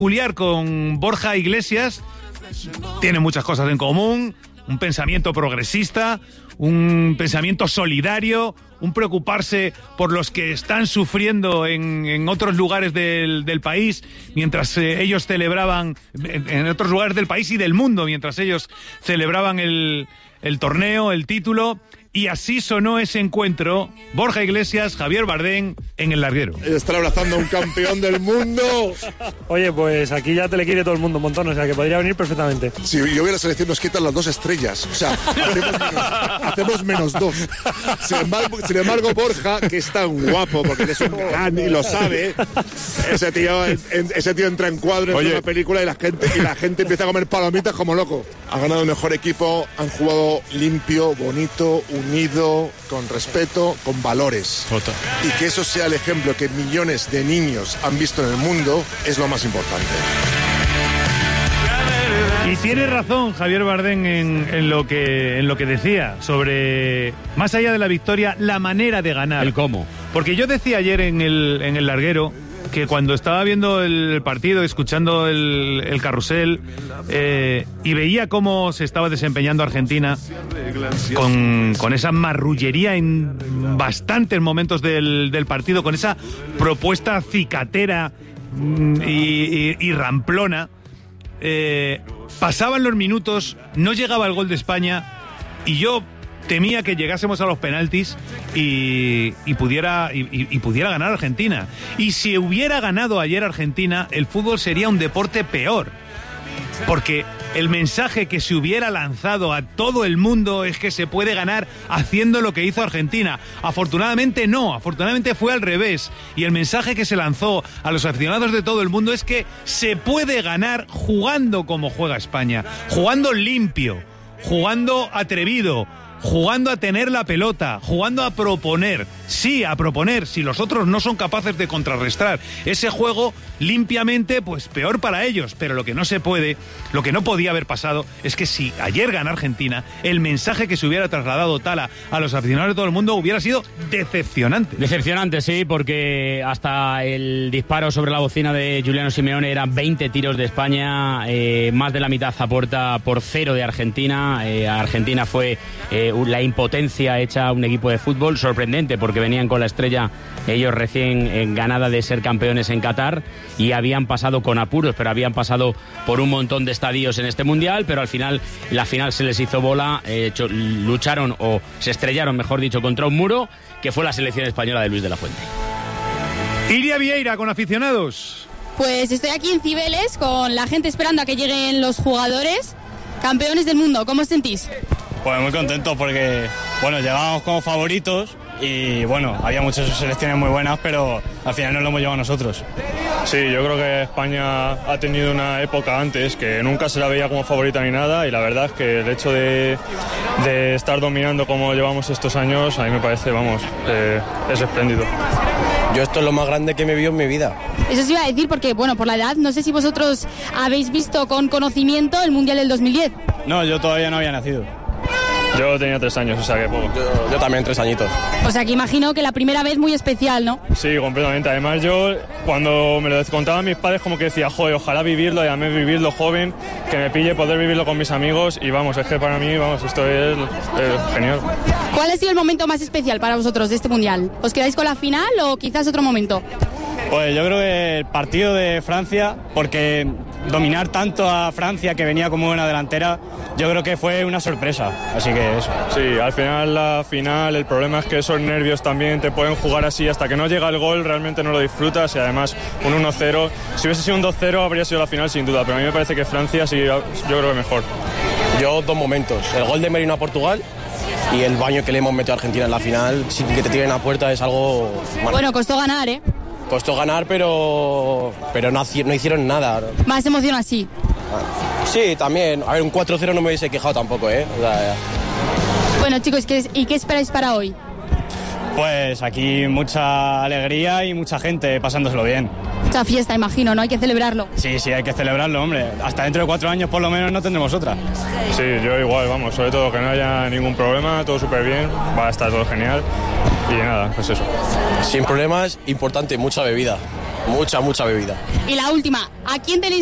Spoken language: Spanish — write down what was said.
peculiar con Borja Iglesias, tiene muchas cosas en común, un pensamiento progresista, un pensamiento solidario, un preocuparse por los que están sufriendo en otros lugares del país, mientras ellos celebraban, en otros lugares del país y del mundo, mientras ellos celebraban el torneo, el título. Y así sonó ese encuentro, Borja Iglesias, Javier Bardem, en El Larguero. Estar abrazando a un campeón del mundo. Oye, pues aquí ya te le quiere todo el mundo un montón, o sea que podría venir perfectamente. Si yo voy a la selección nos quitan las 2 estrellas, o sea, hacemos menos 2. Sin embargo, Borja, que es tan guapo, porque es un gran y lo sabe, ese tío entra en cuadro en una película y la gente empieza a comer palomitas como loco. Ha ganado el mejor equipo, han jugado limpio, bonito, unido, con respeto, con valores. Y que eso sea el ejemplo que millones de niños han visto en el mundo es lo más importante. Y tiene razón Javier Bardem en lo que decía sobre, más allá de la victoria, la manera de ganar. El cómo. Porque yo decía ayer en el Larguero que cuando estaba viendo el partido, escuchando el carrusel, y veía cómo se estaba desempeñando Argentina con esa marrullería en bastantes momentos del partido, con esa propuesta cicatera y ramplona, pasaban los minutos, no llegaba el gol de España y yo temía que llegásemos a los penaltis y pudiera ganar Argentina. Y si hubiera ganado ayer Argentina, el fútbol sería un deporte peor. Porque el mensaje que se hubiera lanzado a todo el mundo es que se puede ganar haciendo lo que hizo Argentina. Afortunadamente no, afortunadamente fue al revés. Y el mensaje que se lanzó a los aficionados de todo el mundo es que se puede ganar jugando como juega España. Jugando limpio, jugando atrevido, jugando a tener la pelota, jugando a proponer. Sí, a proponer. Si los otros no son capaces de contrarrestar ese juego limpiamente, pues peor para ellos. Pero lo que no se puede, lo que no podía haber pasado, es que si ayer gana Argentina, el mensaje que se hubiera trasladado Tala a los aficionados de todo el mundo hubiera sido decepcionante. Decepcionante, sí, porque hasta el disparo sobre la bocina de Giuliano Simeone eran 20 tiros de España, más de la mitad a puerta por 0 de Argentina. Argentina fue la impotencia hecha a un equipo de fútbol, sorprendente porque venían con la estrella ellos recién ganada de ser campeones en Qatar y habían pasado con apuros, pero habían pasado por un montón de estadios en este mundial, pero al final, la final se les hizo bola, lucharon o se estrellaron, mejor dicho, contra un muro, que fue la selección española de Luis de la Fuente. Iria Vieira con aficionados. Pues estoy aquí en Cibeles con la gente esperando a que lleguen los jugadores, campeones del mundo. ¿Cómo os sentís? Pues muy contentos porque, bueno, llegábamos como favoritos y, bueno, había muchas selecciones muy buenas, pero al final nos lo hemos llevado nosotros. Sí, yo creo que España ha tenido una época antes que nunca se la veía como favorita ni nada y la verdad es que el hecho de estar dominando como llevamos estos años, a mí me parece, es espléndido. Yo esto es lo más grande que me vio en mi vida. Eso sí iba a decir porque, bueno, por la edad, no sé si vosotros habéis visto con conocimiento el Mundial del 2010. No, yo todavía no había nacido. Yo tenía 3 años, o sea que poco. Yo también 3 añitos. O sea que imagino que la primera vez muy especial, ¿no? Sí, completamente. Además yo, cuando me lo contaban mis padres, como que decía, joder, ojalá vivirlo, y a mí vivirlo joven, que me pille poder vivirlo con mis amigos, y vamos, es que para mí, esto es genial. ¿Cuál ha sido el momento más especial para vosotros de este Mundial? ¿Os quedáis con la final o quizás otro momento? Pues yo creo que el partido de Francia, porque dominar tanto a Francia, que venía como una delantera, yo creo que fue una sorpresa, así que eso. Sí, al final, la final, el problema es que esos nervios también te pueden jugar así, hasta que no llega el gol realmente no lo disfrutas, y además un 1-0, si hubiese sido un 2-0 habría sido la final sin duda, pero a mí me parece que Francia sí, yo creo que mejor. Yo 2 momentos, el gol de Merino a Portugal y el baño que le hemos metido a Argentina en la final, sin que te tiren a puerta, es algo... Bueno, costó ganar, ¿eh? Costó ganar, pero no hicieron nada. Más emoción así. Sí, también. A ver, un 4-0 no me hubiese quejado tampoco, ¿eh? O sea, bueno, chicos, ¿y qué esperáis para hoy? Pues aquí mucha alegría y mucha gente pasándoselo bien. Mucha fiesta, imagino, ¿no? Hay que celebrarlo. Sí, hay que celebrarlo, hombre. Hasta dentro de 4 años por lo menos no tendremos otra. Sí, yo igual, sobre todo que no haya ningún problema, todo súper bien, va a estar todo genial. Y nada, pues eso. Sin problemas, importante, mucha bebida. Mucha bebida. Y la última, ¿a quién tenéis